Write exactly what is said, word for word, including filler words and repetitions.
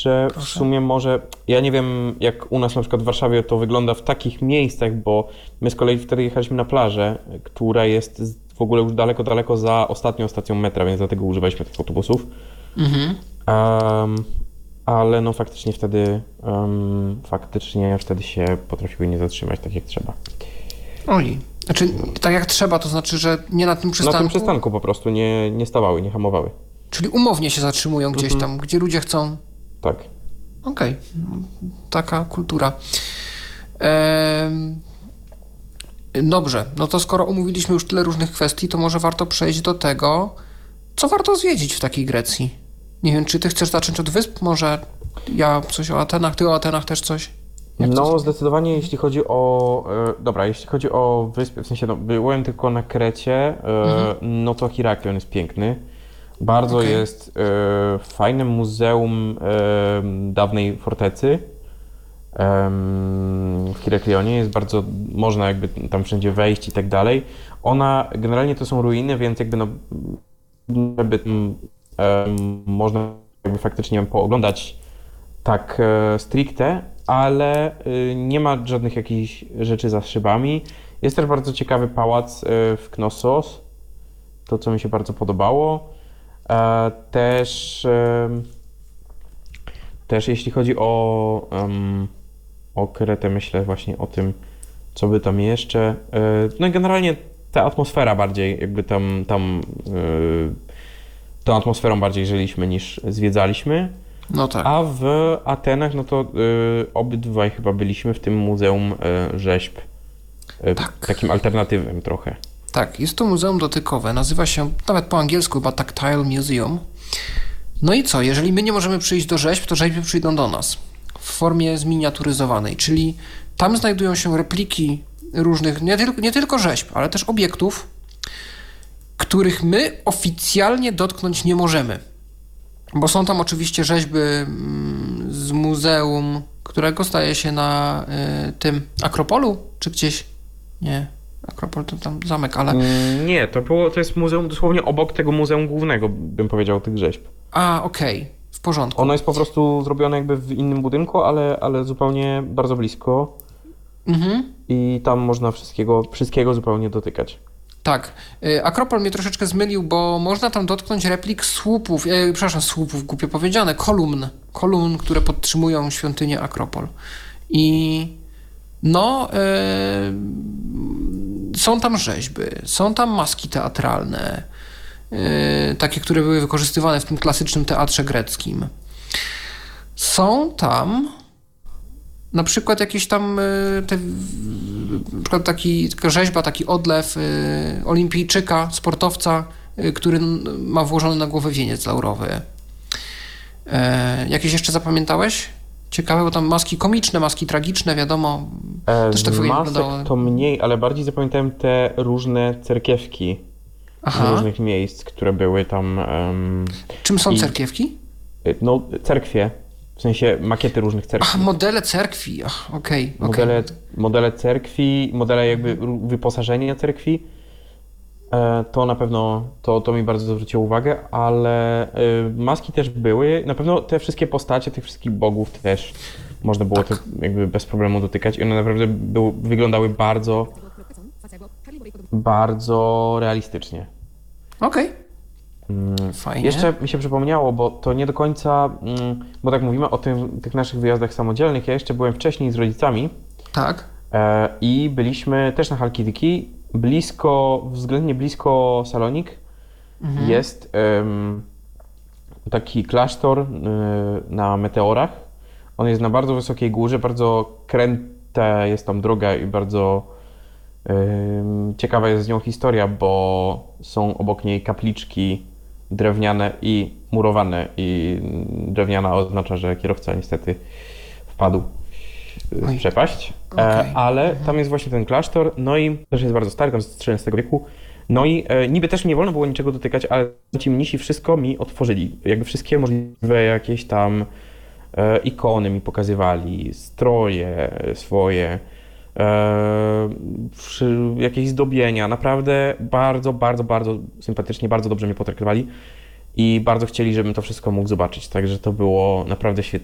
że Proszę. w sumie może, ja nie wiem jak u nas na przykład w Warszawie to wygląda w takich miejscach, bo my z kolei wtedy jechaliśmy na plażę, która jest z- w ogóle już daleko, daleko za ostatnią stacją metra, więc dlatego używaliśmy tych autobusów. Mhm. Em, ale no faktycznie wtedy, em, faktycznie wtedy się potrafiły nie zatrzymać tak jak trzeba. Oj. Znaczy, tak jak trzeba, to znaczy, że nie na tym przystanku? Na tym przystanku po prostu nie, nie stawały, nie hamowały. Czyli umownie się zatrzymują gdzieś Mhm. tam, gdzie ludzie chcą. Tak. Okej. Taka kultura. Em, Dobrze, no to skoro omówiliśmy już tyle różnych kwestii, to może warto przejść do tego, co warto zwiedzić w takiej Grecji. Nie wiem, czy ty chcesz zacząć od wysp? Może ja coś o Atenach, ty o Atenach też coś? Jak to No zrobić? zdecydowanie jeśli chodzi o, e, dobra, jeśli chodzi o wyspy, w sensie no, byłem tylko na Krecie, e, Mhm. no to Heraklion jest piękny. Bardzo Okej. jest e, fajne muzeum e, dawnej fortecy. Em, w Heraklionie jest bardzo, można jakby tam wszędzie wejść i tak dalej. Ona, generalnie to są ruiny, więc jakby no, żeby tam, em, można jakby faktycznie ją pooglądać tak e, stricte, ale y, nie ma żadnych jakichś rzeczy za szybami. Jest też bardzo ciekawy pałac y, w Knossos, to co mi się bardzo podobało. E, też, em, też jeśli chodzi o, em, o Kretę, myślę właśnie o tym, co by tam jeszcze. E, no i generalnie ta atmosfera bardziej, jakby tam, tam y, tą atmosferą bardziej żyliśmy niż zwiedzaliśmy. No tak. A w Atenach, no to y, obydwaj chyba byliśmy w tym Muzeum y, Rzeźb. Y, Tak. Takim alternatywnym trochę. Tak, jest to muzeum dotykowe. Nazywa się nawet po angielsku chyba Tactile Museum. No i co? Jeżeli my nie możemy przyjść do rzeźb, to rzeźby przyjdą do nas w formie zminiaturyzowanej, czyli tam znajdują się repliki różnych, nie, tyl- nie tylko rzeźb, ale też obiektów, których my oficjalnie dotknąć nie możemy. Bo są tam oczywiście rzeźby mm, z muzeum, którego staje się na y, tym Akropolu, czy gdzieś? Nie, Akropol to tam zamek, ale... Mm, Nie, to było, to jest muzeum dosłownie obok tego muzeum głównego, bym powiedział, tych rzeźb. A, okej, w porządku. Ono jest po prostu zrobione jakby w innym budynku, ale, ale zupełnie bardzo blisko Mhm. i tam można wszystkiego, wszystkiego zupełnie dotykać. Tak. Y, Akropol mnie troszeczkę zmylił, bo można tam dotknąć replik słupów, e, przepraszam, słupów, głupio powiedziane, kolumn, kolumn, które podtrzymują świątynię Akropol. I no, y, są tam rzeźby, są tam maski teatralne, y, takie, które były wykorzystywane w tym klasycznym teatrze greckim. Są tam na przykład jakieś tam y, te, na przykład taki, taka rzeźba, taki odlew y, olimpijczyka, sportowca, y, który n- ma włożony na głowę wieniec laurowy. E, jakieś jeszcze zapamiętałeś? Ciekawe, bo tam maski komiczne, maski tragiczne, wiadomo. E, Też tak z fajnie masek wyglądało. to mniej, ale bardziej zapamiętałem te różne cerkiewki z Aha. różnych miejsc, które były tam. em, Czym są i- cerkiewki? y, no, cerkwie, w sensie makiety różnych cerkwi. Ach, modele cerkwi. Ach, okej, okej. Modele, modele cerkwi, modele jakby ró- wyposażenia cerkwi, e, to na pewno, to, to mi bardzo zwróciło uwagę, ale e, maski też były, na pewno te wszystkie postacie tych wszystkich bogów też można było Tak. to jakby bez problemu dotykać i one naprawdę był, wyglądały bardzo, bardzo realistycznie. Okej, Mm, fajnie. Jeszcze mi się przypomniało, bo to nie do końca, mm, bo tak mówimy o tym, tych naszych wyjazdach samodzielnych, ja jeszcze byłem wcześniej z rodzicami. Tak. E, I byliśmy też na Halkidiki, blisko, względnie blisko Salonik Mhm. jest em, taki klasztor y, na Meteorach. On jest na bardzo wysokiej górze, bardzo kręta jest tam droga i bardzo em, ciekawa jest z nią historia, bo są obok niej kapliczki drewniane i murowane i drewniana oznacza, że kierowca niestety wpadł w Oj. przepaść, Okej. e, ale tam jest właśnie ten klasztor, no i też jest bardzo stary, tam z trzynastego wieku, no i e, niby też nie wolno było niczego dotykać, ale ci mnisi wszystko mi otworzyli, jakby wszystkie możliwe jakieś tam e, ikony mi pokazywali, stroje swoje, e, przy, jakieś zdobienia, naprawdę bardzo, bardzo, bardzo sympatycznie, bardzo dobrze mnie potraktowali i bardzo chcieli, żebym to wszystko mógł zobaczyć, także to było naprawdę świetne.